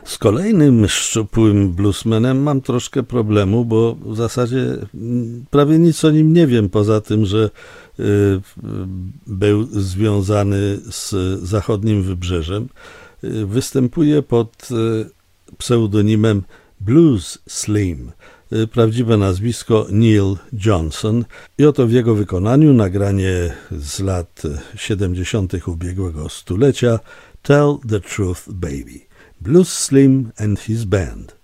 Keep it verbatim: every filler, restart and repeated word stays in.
Z kolejnym szczupłym bluesmanem mam troszkę problemu, bo w zasadzie prawie nic o nim nie wiem, poza tym, że y, był związany z zachodnim wybrzeżem. Y, występuje pod y, pseudonimem Blues Slim. Y, prawdziwe nazwisko Neil Johnson. I oto w jego wykonaniu nagranie z lat siedemdziesiątych ubiegłego stulecia Tell the Truth Baby. Blues Slim and his band.